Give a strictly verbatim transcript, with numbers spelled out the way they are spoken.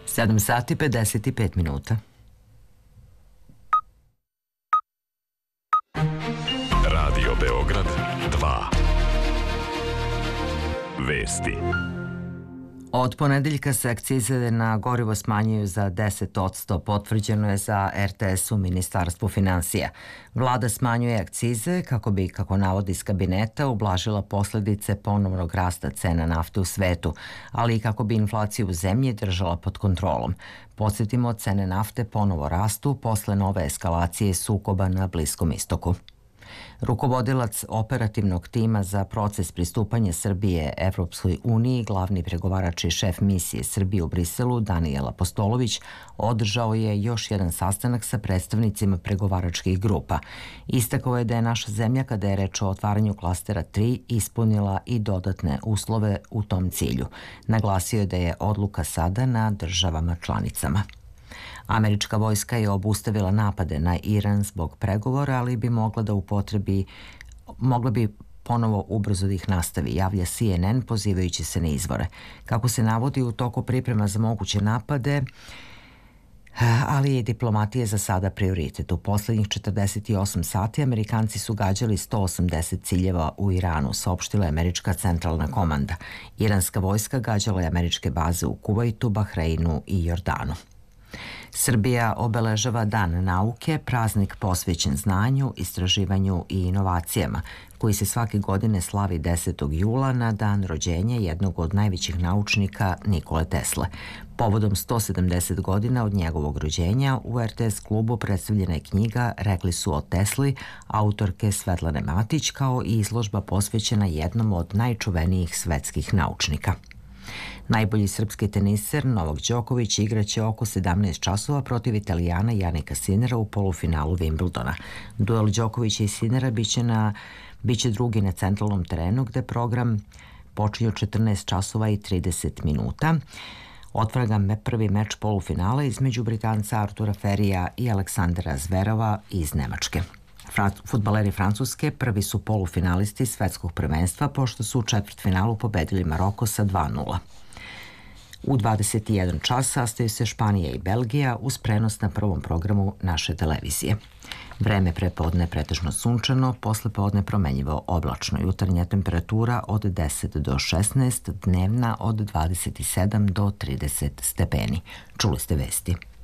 sedam sati pedeset pet minuta. Radio Beograd dva. Vesti. Od ponedeljka se akcize na gorivo smanjuju za deset posto, potvrđeno je za er te es u Ministarstvu finansija. Vlada smanjuje akcize kako bi, kako navodi iz kabineta, ublažila posledice ponovnog rasta cena nafte u svetu, ali i kako bi inflaciju u zemlji držala pod kontrolom. Podsjetimo, cene nafte ponovo rastu posle nove eskalacije sukoba na Bliskom istoku. Rukovodilac operativnog tima za proces pristupanja Srbije Evropskoj uniji, glavni pregovarač i šef misije Srbije u Briselu, Danijel Apostolović, održao je još jedan sastanak sa predstavnicima pregovaračkih grupa. Istakao je da je naša zemlja, kada je reč o otvaranju klastera tri, ispunila i dodatne uslove u tom cilju. Naglasio je da je odluka sada na državama članicama. Američka vojska je obustavila napade na Iran zbog pregovora, ali bi mogla da upotrebi, mogla bi ponovo ubrzo da ih nastavi, javlja C N N pozivajući se na izvore. Kako se navodi, u toku priprema za moguće napade, ali je diplomatija za sada prioritet. U poslednjih četrdeset osam sati Amerikanci su gađali sto osamdeset ciljeva u Iranu, saopštila je američka centralna komanda. Iranska vojska gađala je američke baze u Kuvajtu, Bahreinu i Jordanu. Srbija obeležava Dan nauke, praznik posvećen znanju, istraživanju i inovacijama, koji se svake godine slavi desetog jula na dan rođenja jednog od najvećih naučnika Nikole Tesle. Povodom sto sedamdeset godina od njegovog rođenja u er te es klubu predstavljena je knjiga Rekli su o Tesli, autorke Svetlane Matić, kao i izložba posvećena jednom od najčuvenijih svetskih naučnika. Najbolji srpski teniser Novak Đoković igraće oko sedamnaest časova protiv Italijana Janika Sinera u polufinalu Wimbledona. Duel Đokovića i Sinera biće, na, biće drugi na centralnom terenu, gde program počinje u četrnaest časova i trideset minuta. Otvara ga prvi meč polufinala između Britanca Artura Ferija i Aleksandra Zverova iz Nemačke. Fudbaleri Francuske prvi su polufinalisti svetskog prvenstva, pošto su u četvrtfinalu pobedili Maroko sa dva nula. U dvadeset jedan čas sastaju se Španija i Belgija uz prenos na prvom programu naše televizije. Vreme prepodne pretežno sunčano, posle podne promenjivo oblačno. Jutarnja temperatura od deset do šesnaest, dnevna od dvadeset sedam do trideset stepeni. Čuli ste vesti.